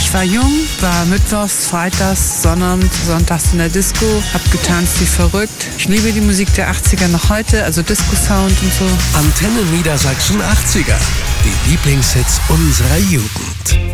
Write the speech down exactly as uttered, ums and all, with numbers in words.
Ich war jung, war mittwochs, freitags, sonnabend, sonntags in der Disco, hab getanzt wie verrückt. Ich liebe die Musik der achtziger noch heute, also Disco-Sound und so. Antenne Niedersachsen achtziger. Die Lieblingshits unserer Jugend.